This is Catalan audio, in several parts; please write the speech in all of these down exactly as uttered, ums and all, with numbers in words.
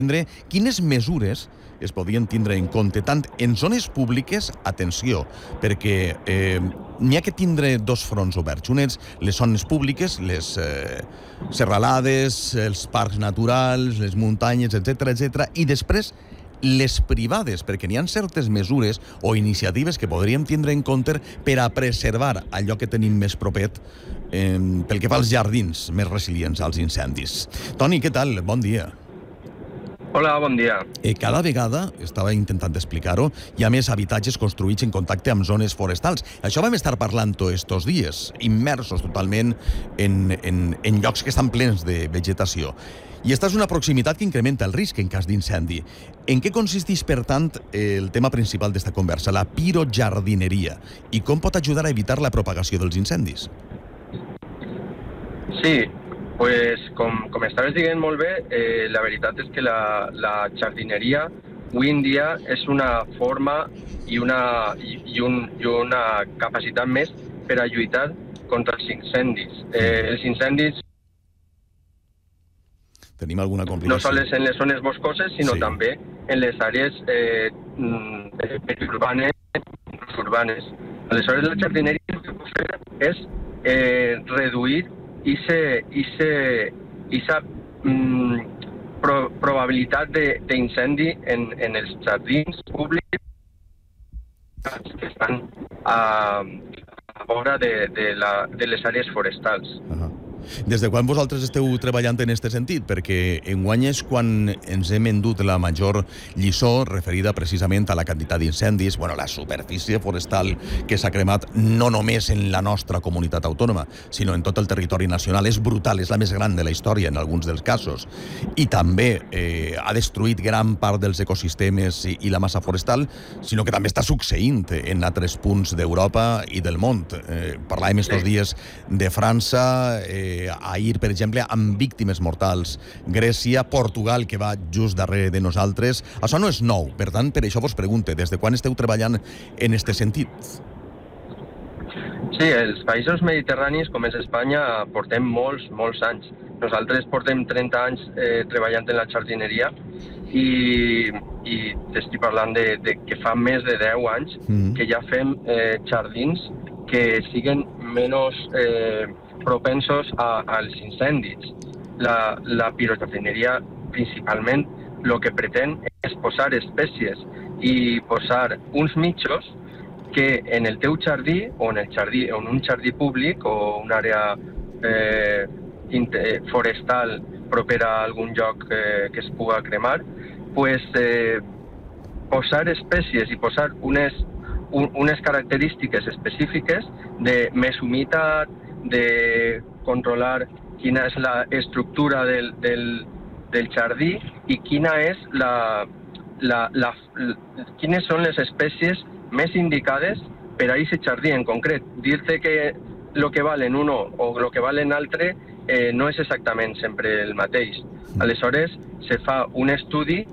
quines mesures es podien tindre en compte, tant en zones públiques, atenció, perquè eh, n'hi ha que tindre dos fronts oberts. Un és les zones públiques, les eh, serralades, els parcs naturals, les muntanyes, etcètera, etcètera, i després les privades, perquè n'hi ha certes mesures o iniciatives que podríem tindre en compte per a preservar allò que tenim més propet eh, pel que fa als jardins més resilients als incendis. Toni, què tal? Bon dia. Hola, bon dia. Eh, cada vegada, estava intentant explicar-ho, hi ha més habitatges construïts en contacte amb zones forestals. Això vam estar parlant tots estos dies, immersos totalment en, en, en llocs que estan plens de vegetació. I esta és una proximitat que incrementa el risc en cas d'incendi. En què consisteix, per tant, el tema principal d'esta conversa, la pirojardineria, i com pot ajudar a evitar la propagació dels incendis? Sí, pues, com, com estaves dient molt bé, eh, la veritat és que la, la jardineria avui en dia és una forma i una, i, i, un, i una capacitat més per a lluitar contra els incendis. Eh, els incendis Tenim alguna complicació? No sols en les zones boscoses, sinó sí. també en les àrees eh, periurbanes, urbanes. Aleshores, la jardineria el que pot fer és eh, reduir aquesta mm, pro, probabilitat d'incendi en, en els jardins públics que estan a, a vora de, de, la, de les àrees forestals. Uh-huh. Des de quan vosaltres esteu treballant en aquest sentit? Perquè enguany és quan ens hem endut la major lliçó referida precisament a la quantitat d'incendis, bueno, la superfície forestal que s'ha cremat no només en la nostra comunitat autònoma, sinó en tot el territori nacional. És brutal, és la més gran de la història en alguns dels casos. I també eh, ha destruït gran part dels ecosistemes i, i la massa forestal, sinó que també està succeint en altres punts d'Europa i del món. Eh, parlàvem estos dies de França, eh, ahir, per exemple, amb víctimes mortals. Grècia, Portugal, que va just darrere de nosaltres. Això no és nou, per tant, per això vos pregunte, des de quan esteu treballant en aquest sentit? Sí, els països mediterranis, com és Espanya, portem molts, molts anys. Nosaltres portem trenta anys eh, treballant en la jardineria i, i t'estic parlant de, de que fa més de deu anys mm. que ja fem eh, jardins que siguen menys eh, propensos a, als incendis. La, la pirojardineria principalment el que pretén és posar espècies i posar uns mitjos que en el teu jardí o en, el jardí, en un jardí públic o una àrea eh, forestal propera a algun lloc eh, que es puga cremar, pues, eh, posar espècies i posar unes, un, unes característiques específiques de més humitat, de controlar quina és la estructura del, del, del jardí i quina és la, la, la, la, quines són les espècies més indicades per a aquest jardí en concret. Dir-te que el que val en uno o el que val en altre eh, no és exactament sempre el mateix. Aleshores, se fa un estudi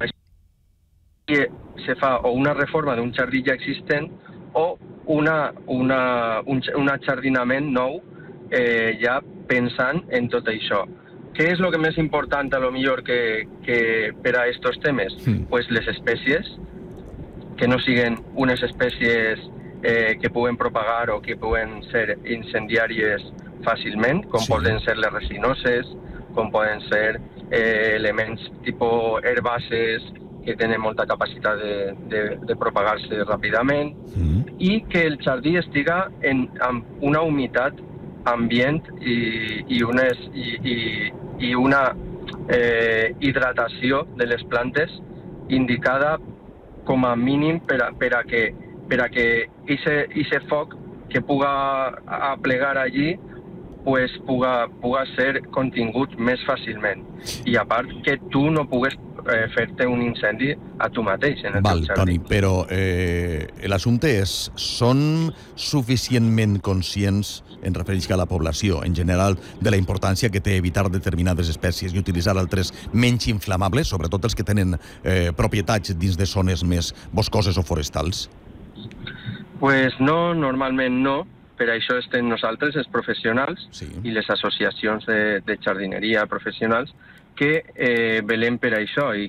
i se fa o una reforma d'un jardí ja existent o una, una, un, un ajardinament nou eh, ja pensant en tot això. Què és el que més important a lo millor que, que per a estos temes? Mm. Pues les espècies, que no siguen unes espècies eh, que puguen propagar o que puguen ser incendiàries fàcilment, com sí. poden ser les resinoses, com poden ser eh, elements tipus herbàcies que tenen molta capacitat de, de, de propagar-se ràpidament mm. i que el jardí estiga en, amb una humitat ambient i, i, unes, i, i, i una eh, hidratació de les plantes indicada com a mínim per a, per a que per a que ese foc que puga aplegar allí pues, puga, puga ser contingut més fàcilment. I a part que tu no pugues eh, fer-te un incendi a tu mateix en el Val, teu jardí. Toni, però eh, l'assumpte és, són suficientment conscients, en referència a la població en general, de la importància que té evitar determinades espècies i utilitzar altres menys inflamables, sobretot els que tenen eh, propietats dins de zones més boscoses o forestals? Pues no, normalment no. Per això estem nosaltres, els professionals, sí. i les associacions de, de jardineria professionals, que eh, velem per això i